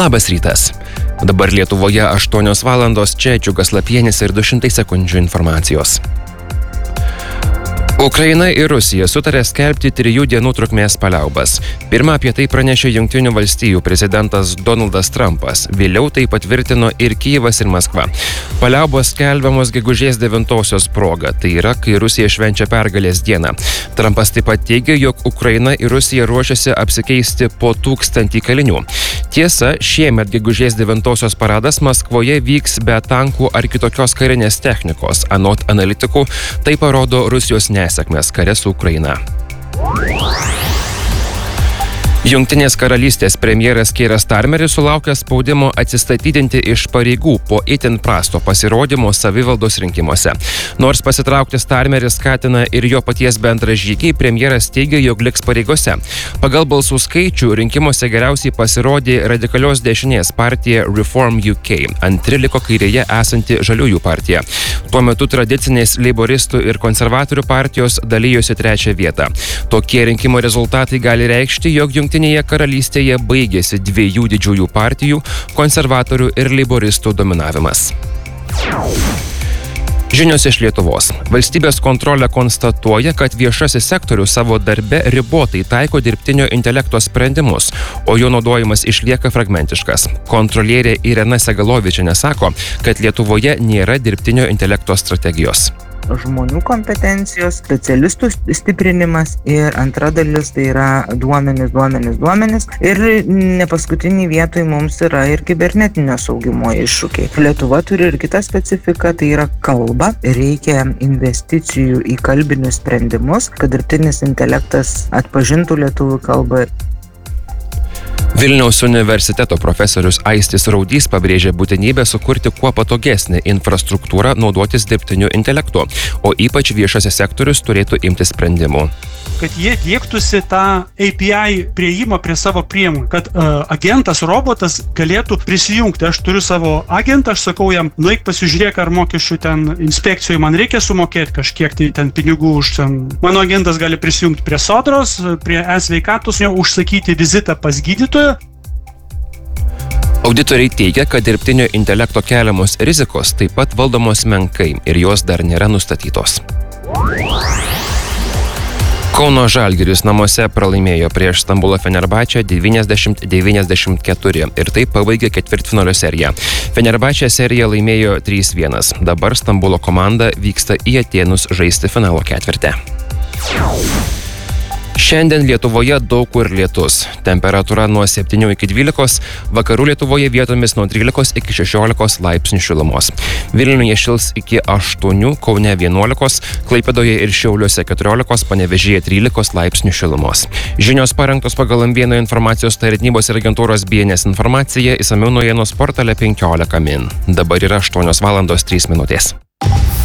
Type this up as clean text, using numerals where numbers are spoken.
Labas rytas. Dabar Lietuvoje 8 valandos, čia Džiugas Lapienis ir 200 sekundžių informacijos. Ukraina ir Rusija sutarė skelbti 3 dienų trukmės paliaubas. Pirmą apie tai pranešė Jungtinių valstijų prezidentas Donaldas Trumpas. Vėliau tai patvirtino ir Kijevas ir Maskva. Paliaubos skelbiamos gegužės 9-osios proga, tai yra, kai Rusija švenčia pergalės dieną. Trumpas taip pat teigia, jog Ukraina ir Rusija ruošiasi apsikeisti po 1000 kalinių. Tiesa, šiemet gegužės 9-osios paradas Maskvoje vyks be tankų ar kitokios karinės technikos. Anot analitikų, tai parodo Rusijos nesėkmės kare su Ukraina. Jungtinės karalystės premjeras Keiras Starmeris sulaukė spaudimo atsistatydinti iš pareigų po itin prasto pasirodymo savivaldos rinkimuose. Nors pasitraukti Starmeris skatina ir jo paties bendražygiai, premjeras teigia, jog liks pareigose. Pagal balsų skaičių rinkimuose geriausiai pasirodė radikalios dešinės partija Reform UK. Antri liko kairėje esanti Žaliųjų partija. Tuo metu tradicinės leiboristų ir konservatorių partijos dalijosi 3 vietą. Tokie rinkimų rezultatai gali reikšti, jog Jungtinėje karalystėje baigėsi 2 didžiųjų partijų – konservatorių ir leiboristų dominavimas. Žinios iš Lietuvos. Valstybės kontrolė konstatuoja, kad viešasis sektorius savo darbe ribotai taiko dirbtinio intelekto sprendimus, o jo naudojimas išlieka fragmentiškas. Kontrolierė Irena Segalovičienė sako, kad Lietuvoje nėra dirbtinio intelekto strategijos. Žmonių kompetencijos, specialistų stiprinimas ir antra dalis tai yra duomenys. Ir ne paskutinį vietoj mums yra ir kibernetinio saugumo iššūkiai. Lietuva turi ir kitą specifiką, tai yra kalba. Reikia investicijų į kalbinius sprendimus, kad dirbtinis intelektas atpažintų lietuvių kalbą. Vilniaus universiteto profesorius Aistis Raudys pabrėžė būtinybę sukurti kuo patogesnę infrastruktūrą naudotis dirbtiniu intelektu, o ypač viešasis sektorius turėtų imtis sprendimų. Kad jie diektųsi tą API prieimą prie savo priemonių, kad agentas, robotas galėtų prisijungti. Aš turiu savo agentą, aš sakau jam, nueik pasižiūrėk, ar mokesčių ten inspekcijoje man reikia sumokėti kažkiek tai ten pinigų už ten. Mano agentas gali prisijungti prie Sodros, prie e-sveikatos, užsakyti vizitą pas gydytoją. Auditoriai teigia, kad dirbtinio intelekto keliamos rizikos taip pat valdomos menkai ir jos dar nėra nustatytos. Kauno Žalgiris namuose pralaimėjo prieš Stambulo Fenerbahčę 90-94 ir taip pabaigė ketvirtfinalio seriją. Fenerbahčė seriją laimėjo 3-1. Dabar Stambulo komanda vyksta į Atėnus žaisti finalo ketvirtį. Šiandien Lietuvoje daug kur lietus. Temperatūra nuo 7 iki 12, vakarų Lietuvoje vietomis nuo 13 iki 16 laipsnių šilumos. Vilniuje šils iki 8, Kaune 11, Klaipėdoje ir Šiauliuose 14, Panevėžyje 13 laipsnių šilumos. Žinios parengtos pagal M1 informacijos tarnybos ir agentūros BNS informaciją, išsamiau naujienos portale 15 min. Dabar yra 8 valandos 3 minutės.